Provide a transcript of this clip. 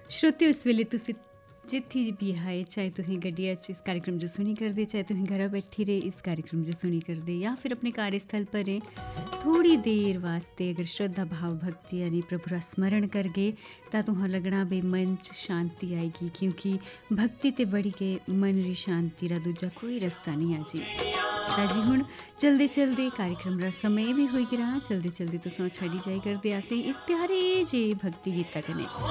श्रोते इस वेले तुसी जित्थी भी हाए चाहे तुसीं गड्डिया च इस कार्यक्रम जो सुनी करदे चाहे तुसीं घरा बैठी रहे इस कार्यक्रम जो सुनी करदे या फिर अपने कार्यस्थल पर रहे थोड़ी देर वास्ते अगर श्रद्धा भाव भक्ति यानी प्रभु रा स्मरण करगे तां तुहां लगना बे मन च शांति आएगी क्योंकि भक्ति ते बड़ी के मन री शांति रा दूजा कोई रस्ता नहीं आ जी ताजी हुण चलदे चलदे कार्यक्रम रा समय भी होई गिरा चलदे चलदे तुसां छड़ी जाई करदे आसे इस प्यारे जे भक्ति गीता कने